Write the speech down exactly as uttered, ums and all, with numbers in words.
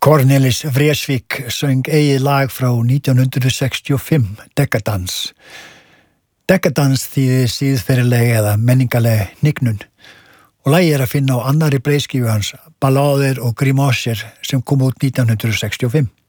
Cornelis Vreeswijk söng eigið lag frá nítján hundrað sextíu og fimm, Decadence. Decadence þýðir siðferðileg eða menningaleg hnignun og lagið er að finna á annarri breiðskífu hans, Ballader og Grimacer, sem kom út nítján hundrað sextíu og fimm.